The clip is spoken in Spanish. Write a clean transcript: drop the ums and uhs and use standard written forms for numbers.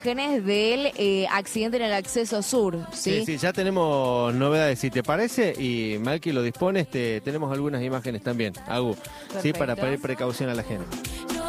imágenes del accidente en el acceso sur, ¿sí? Sí, sí, ya tenemos novedades, si te parece, y Malqui lo dispone, tenemos algunas imágenes también, Agu, sí, para pedir precaución a la gente.